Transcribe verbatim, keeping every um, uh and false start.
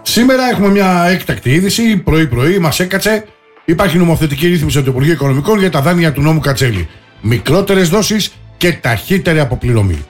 Σήμερα έχουμε μια έκτακτη είδηση. Πρωί-πρωί μας έκατσε. Υπάρχει νομοθετική ρύθμιση από το Υπουργείο Οικονομικών για τα δάνεια του νόμου Κατσέλη. Μικρότερες δόσεις και ταχύτερη αποπληρωμή.